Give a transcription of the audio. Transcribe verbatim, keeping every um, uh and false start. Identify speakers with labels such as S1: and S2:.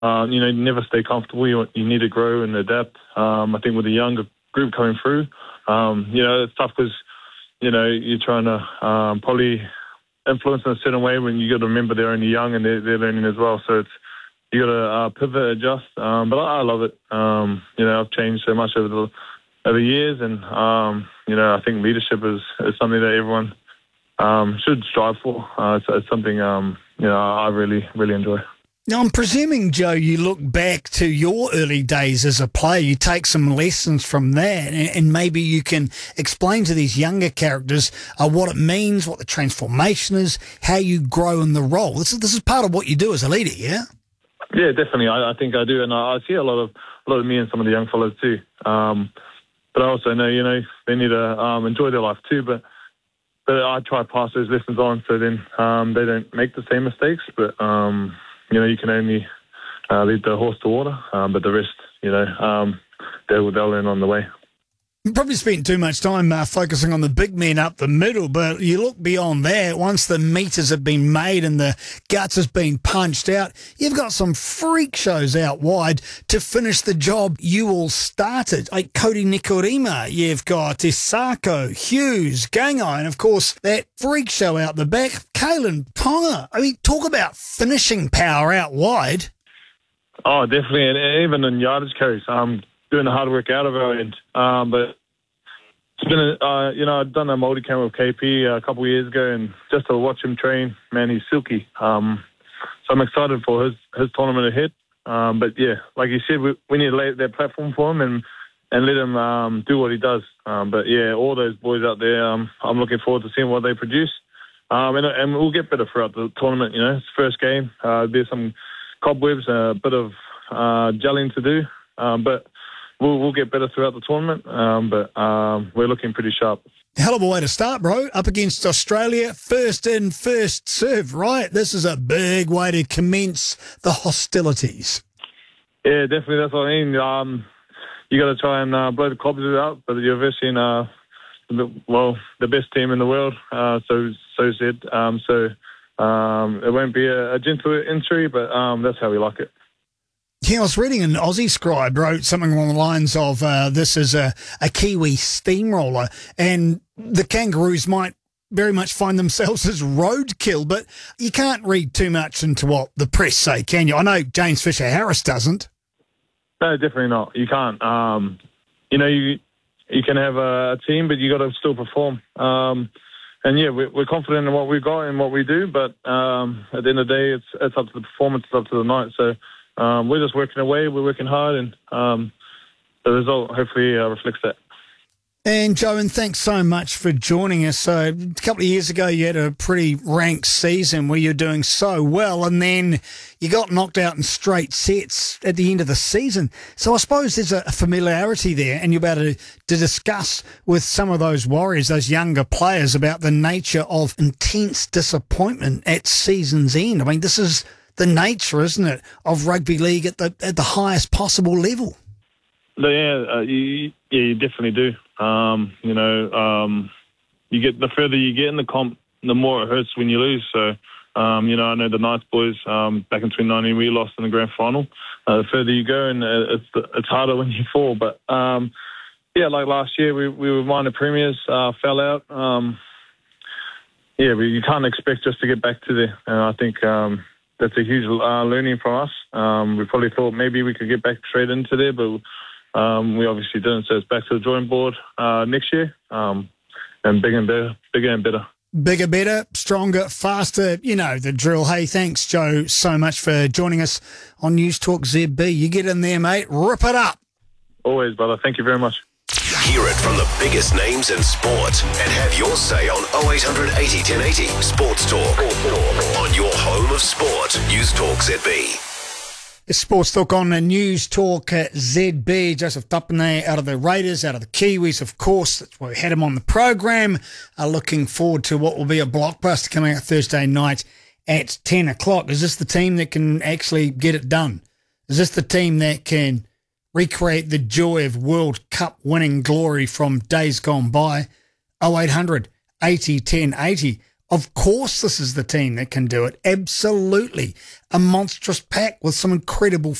S1: Um, you know, you never stay comfortable. You, you need to grow and adapt. Um, I think with the younger group coming through, um, you know, it's tough because, you know, you're trying to um, probably influence in a certain way when you got to remember they're only young and they're, they're learning as well. So it's you got to uh, pivot, adjust. Um, but I, I love it. Um, you know, I've changed so much over the over the years, and um, you know, I think leadership is, is something that everyone um, should strive for. Uh, it's, it's something um, you know I really really enjoy.
S2: Now, I'm presuming, Joe, you look back to your early days as a player, you take some lessons from that, and, and maybe you can explain to these younger characters uh, what it means, what the transformation is, how you grow in the role. This is this is part of what you do as a leader, yeah?
S1: Yeah, definitely. I, I think I do, and I, I see a lot of a lot of me and some of the young fellows too. Um, but I also know, you know, they need to um, enjoy their life too. But but I try to pass those lessons on so then um, they don't make the same mistakes. But um, you know, you can only uh, lead the horse to water, um, but the rest, you know, um, they'll, they'll learn on the way.
S2: You probably spent too much time uh, focusing on the big men up the middle, but you look beyond that. Once the meters have been made and the guts has been punched out, you've got some freak shows out wide to finish the job you all started. Like Cody Nikorima, you've got Isako, Hughes, Gangai, and of course that freak show out the back, Kalen Ponga. I mean, talk about finishing power out wide.
S1: Oh, definitely, and even in yardage carries, um, doing the hard work out of our end. Um, but it's been, a, uh, you know, I've done a multi-camera with K P a couple of years ago, and just to watch him train, man, he's silky. Um, so I'm excited for his, his tournament ahead. Um, but yeah, like you said, we, we need to lay that platform for him and, and let him um, do what he does. Um, but yeah, all those boys out there, um, I'm looking forward to seeing what they produce. Um, and, and we'll get better throughout the tournament, you know. It's the first game. Uh, there's some cobwebs, a bit of uh, gelling to do. Um, but We'll, we'll get better throughout the tournament, um, but um, we're looking pretty sharp.
S2: Hell of a way to start, bro. Up against Australia, first in, first serve, right? This is a big way to commence the hostilities.
S1: Yeah, definitely. That's what I mean. Um, you got to try and uh, blow the cobwebs out, but you're versing, uh, the, well, the best team in the world, uh, so so said. Um, so um, it won't be a, a gentle entry, but um, that's how we like it.
S2: Yeah, I was reading an Aussie scribe wrote something along the lines of uh, this is a, a Kiwi steamroller, and the Kangaroos might very much find themselves as roadkill, but you can't read too much into what the press say, can you? I know James Fisher-Harris doesn't.
S1: No, definitely not. You can't. Um, you know, you you can have a team, but you got to still perform. Um, and yeah, we're, we're confident in what we've got and what we do, but um, at the end of the day, it's it's up to the performance, it's up to the night. So. Um, we're just working away, we're working hard, and um, the result hopefully uh, reflects that.
S2: And Joe, and thanks so much for joining us. So a couple of years ago, you had a pretty rank season where you're doing so well, and then you got knocked out in straight sets at the end of the season. So I suppose there's a familiarity there, and you're about to, to discuss with some of those Warriors, those younger players, about the nature of intense disappointment at season's end. I mean, this is the nature, isn't it, of rugby league at the at the highest possible level?
S1: Yeah, uh, you, yeah, you definitely do. Um, you know, um, you get the further you get in the comp, the more it hurts when you lose. So, um, you know, I know the Knights boys um, back in twenty nineteen, we lost in the grand final. Uh, the further you go, and uh, it's it's harder when you fall. But um, yeah, like last year, we we were minor premiers, uh, fell out. Um, yeah, we, you can't expect just to get back to there. And I think. Um, That's a huge uh, learning for us. Um, we probably thought maybe we could get back straight into there, but um, we obviously didn't. So it's back to the drawing board uh, next year, um, and bigger and better, bigger and better.
S2: Bigger, better, stronger, faster. You know the drill. Hey, thanks, Joe, so much for joining us on News Talk Z B. You get in there, mate. Rip it up.
S1: Always, brother. Thank you very much.
S3: Hear it from the biggest names in sport and have your say on oh eight hundred eighty ten eighty Sports Talk on your home of sport. News Talk Z B.
S2: Sports Talk on News Talk Z B. Joseph Tapine out of the Raiders, out of the Kiwis, of course. That's why we had him on the program. Uh, looking forward to what will be a blockbuster coming out Thursday night at ten o'clock. Is this the team that can actually get it done? Is this the team that can recreate the joy of World Cup winning glory from days gone by? oh eight hundred eighty ten eighty Of course this is the team that can do it. Absolutely. A monstrous pack with some incredible